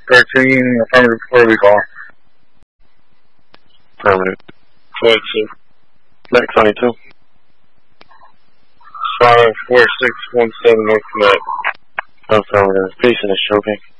13, affirmative, before we call. Affirmative. 22. Max 22. 54617 North Connect. Affirmative. Patient is choking.